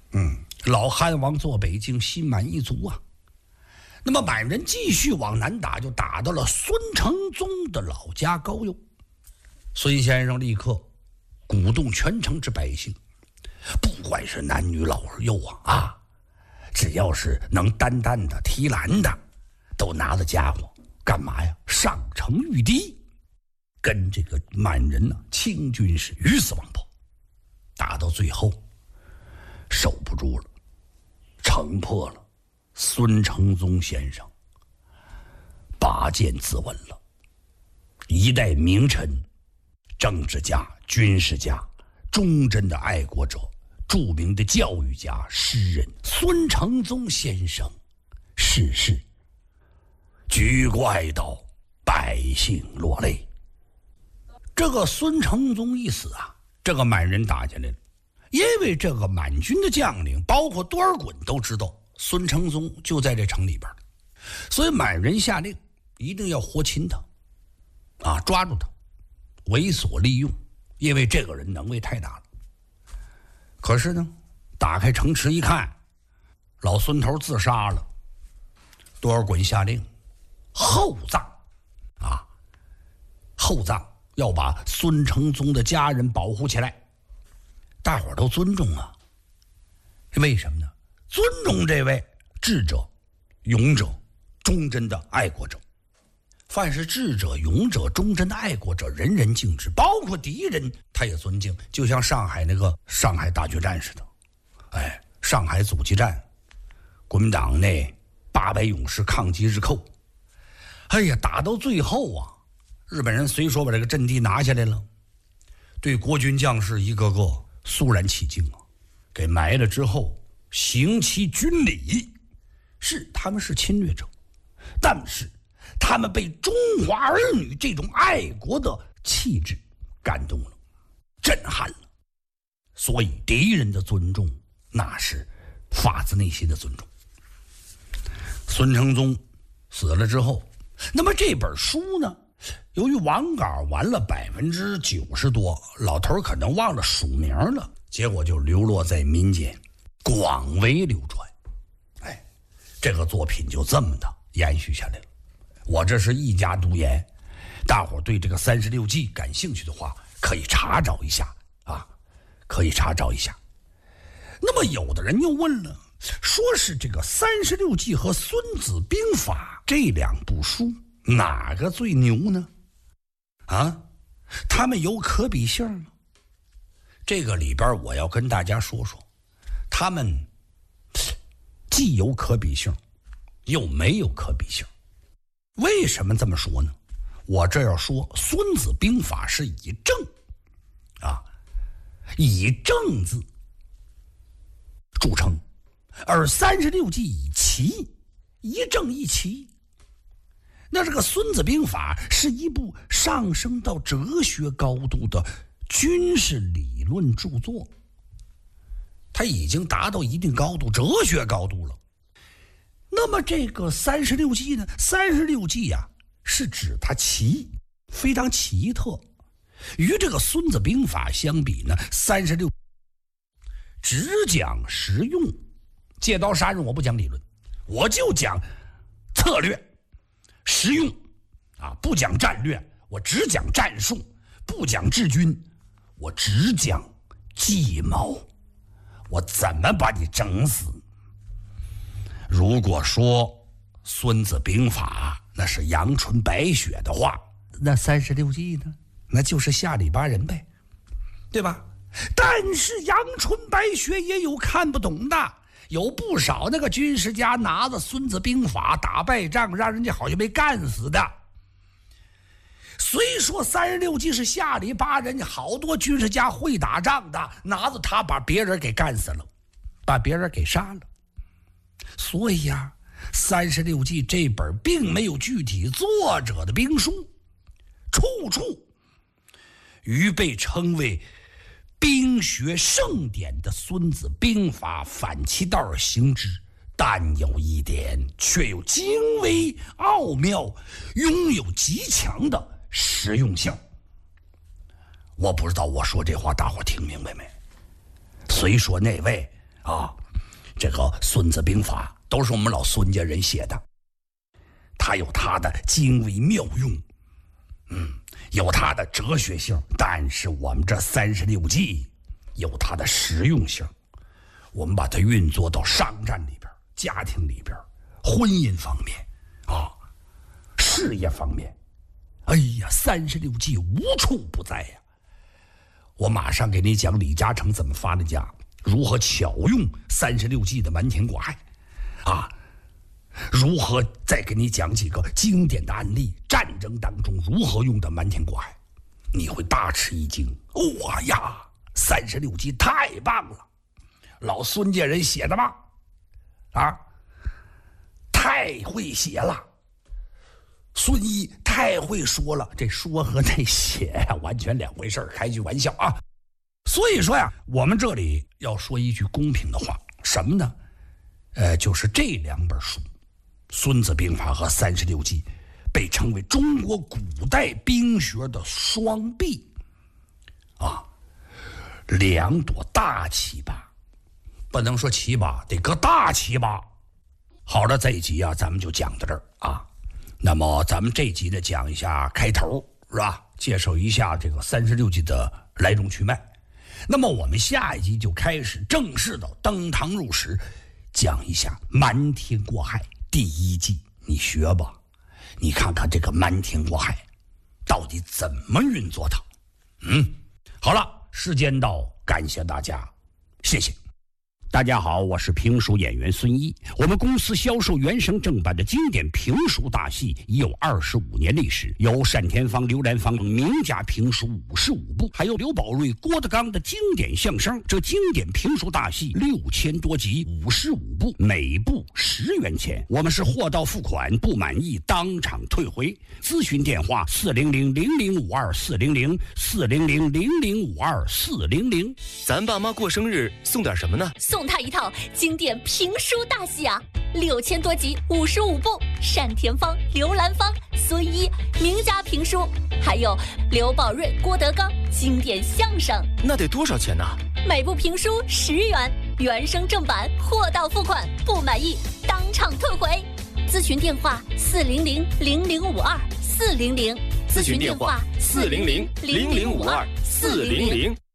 老汉王坐北京，心满意足啊。那么满人继续往南打，就打到了孙承宗的老家高邮。孙先生立刻鼓动全城之百姓，不管是男女老幼啊，只要是能担担的、提篮的，都拿着家伙干嘛呀？上城御敌，跟这个满人呢清军是鱼死网破。打到最后守不住了，城破了，孙承宗先生拔剑自刎了。一代名臣、政治家、军事家、忠贞的爱国者、著名的教育家、诗人孙承宗先生逝世，举国哀悼，百姓落泪。这个孙承宗一死啊，这个满人打下来了。因为这个满军的将领，包括多尔衮都知道孙承宗就在这城里边，所以满人下令一定要活擒他，抓住他，为所利用。因为这个人能力太大了。可是呢，打开城池一看，老孙头自杀了。多尔衮下令厚葬，厚葬，要把孙承宗的家人保护起来。大伙儿都尊重啊，为什么呢？尊重这位智者、勇者、忠贞的爱国者。凡是智者、勇者、忠贞的爱国者，人人敬之，包括敌人他也尊敬。就像上海那个上海大决战似的，上海阻击战，国民党那800勇士抗击日寇，打到最后啊，日本人虽说把这个阵地拿下来了，对国军将士一个个肃然起敬啊，给埋了之后行其军礼。是他们是侵略者，但是他们被中华儿女这种爱国的气质感动了，震撼了。所以敌人的尊重那是发自内心的尊重。孙承宗死了之后，那么这本书呢，由于完稿完了90%多，老头可能忘了署名了，结果就流落在民间，广为流传。这个作品就这么的延续下来了。我这是一家独言，大伙对这个36计感兴趣的话，可以查找一下啊，可以查找一下。那么有的人又问了，说是这个36计和孙子兵法这2部书哪个最牛呢？他们有可比性吗？这个里边我要跟大家说说，他们既有可比性又没有可比性。为什么这么说呢？我这要说孙子兵法是以正以正字著称，而36计以奇，一正一奇。那这个孙子兵法是一部上升到哲学高度的军事理论著作，它已经达到一定高度，哲学高度了。那么这个36计呢？36计是指它奇，非常奇特。与这个孙子兵法相比呢，36只讲实用，借刀杀人我不讲理论，我就讲策略实用不讲战略，我只讲战术，不讲治军，我只讲计谋，我怎么把你整死。如果说孙子兵法那是阳春白雪的话，那36计呢，那就是下里巴人呗，对吧？但是阳春白雪也有看不懂的，有不少那个军事家拿着孙子兵法打败仗，让人家好像被干死的。虽说36计是下里巴人，好多军事家会打仗的，拿着他把别人给干死了，把别人给杀了。所以36计这本并没有具体作者的兵书，处处与被称为兵学圣典的孙子兵法反其道而行之，但有一点却有精微奥妙，拥有极强的实用性。我不知道我说这话大伙听明白没？虽说那位这个《孙子兵法》都是我们老孙家人写的，它有它的精微妙用，有它的哲学性，但是我们这36计有它的实用性，我们把它运作到商战里边、家庭里边、婚姻方面啊、事业方面。哎呀，36计无处不在呀！我马上给你讲李嘉诚怎么发的家，如何巧用36计的瞒天过海啊，如何再给你讲几个经典的案例，战争当中如何用的瞒天过海，你会大吃一惊。哇呀，36计太棒了，老孙家人写的吧？啊，太会写了。孙一太会说了，这说和那写呀完全两回事，开句玩笑啊。所以说呀，我们这里要说一句公平的话，什么呢？就是这2本书《孙子兵法》和《36计》被称为中国古代兵学的双璧啊，2朵大奇葩，不能说奇葩，得个大奇葩。好了，这一集啊，咱们就讲到这儿啊。那么咱们这集呢，讲一下开头，是吧？介绍一下这个36计的来龙去脉。那么我们下一集就开始正式的登堂入室，讲一下瞒天过海第1计。你学吧，你看看这个瞒天过海到底怎么运作它。好了，时间到，感谢大家，谢谢。大家好，我是评书演员孙一。我们公司销售原声正版的经典评书大戏已有25年历史，有单田芳、刘兰芳名家评书55部，还有刘宝瑞、郭德纲的经典相声。这经典评书大戏6000多集，55部，每部10元钱。我们是货到付款，不满意当场退回。咨询电话400-0052-400，400-0052-400。 咱爸妈过生日送点什么呢？ 送他一套经典评书大戏啊，6000多集，55部，单田芳、刘兰芳、孙一名家评书，还有刘宝瑞、郭德纲经典相声。 那得多少钱呢？ 每部评书10元，原声正版，货到付款，不满意当场退回。咨询电话400-0052-400， 咨询电话400-0052-400。